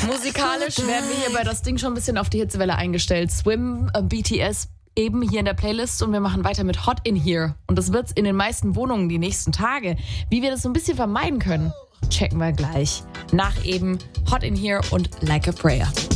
Musikalisch werden wir hier bei das Ding schon ein bisschen auf die Hitzewelle eingestellt. Swim, BTS eben hier in der Playlist und wir machen weiter mit Hot in Here. Und das wird's in den meisten Wohnungen die nächsten Tage. Wie wir das so ein bisschen vermeiden können, checken wir gleich. Nach eben Hot in Here und Like a Prayer.